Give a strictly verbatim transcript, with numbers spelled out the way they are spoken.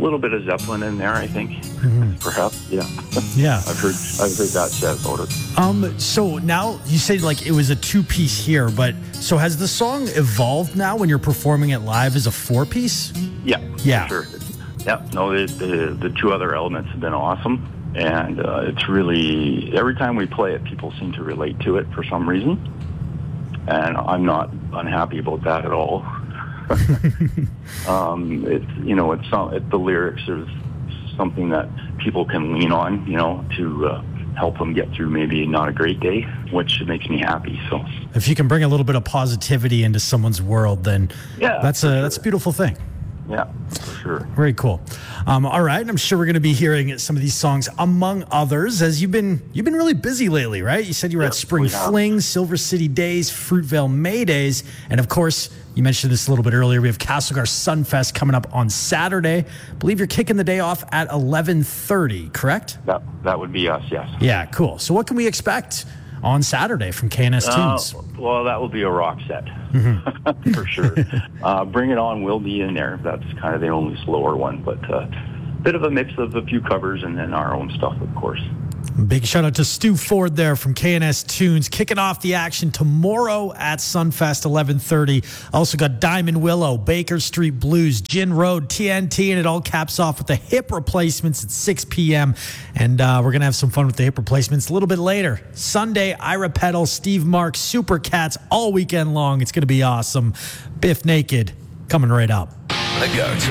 A little bit of Zeppelin in there, I think. Mm-hmm. Perhaps, yeah. Yeah. I've heard I've heard that said about it. Um. So now you said like it was a two-piece here, but so has the song evolved now when you're performing it live as a four-piece? Yeah. Yeah. Sure. Yeah. No, the, the the two other elements have been awesome, and uh, it's really every time we play it, people seem to relate to it for some reason, and I'm not unhappy about that at all. um, it's you know it's some it, the lyrics is something that people can lean on, you know, to uh, help them get through maybe not a great day, which makes me happy. So if you can bring a little bit of positivity into someone's world, then yeah, that's a sure. that's a beautiful thing. Yeah, for sure. Very cool. Um, all right, I'm sure we're going to be hearing some of these songs, among others, as you've been you've been really busy lately, right? You said you were yeah, at Spring we have. Fling, Silver City Days, Fruitvale May Days, and of course, you mentioned this a little bit earlier. We have Castlegar Sunfest coming up on Saturday. I believe you're kicking the day off at eleven thirty, correct? That that would be us, yes. Yeah, cool. So what can we expect on Saturday from K N S Tunes? Uh, well, that will be a rock set, Mm-hmm. for sure. uh, Bring It On will be in there. That's kind of the only slower one, but a uh, bit of a mix of a few covers and then our own stuff, of course. Big shout out to Stu Ford there from K N S Tunes, kicking off the action tomorrow at Sunfest, eleven thirty. Also got Diamond Willow, Baker Street Blues, Gin Road, T N T, and it all caps off with the Hip Replacements at six p.m. And uh, we're going to have some fun with the Hip Replacements a little bit later. Sunday, Ira Petal, Steve Marks, Super Cats, all weekend long. It's going to be awesome. Biff Naked coming right up. The Go-To.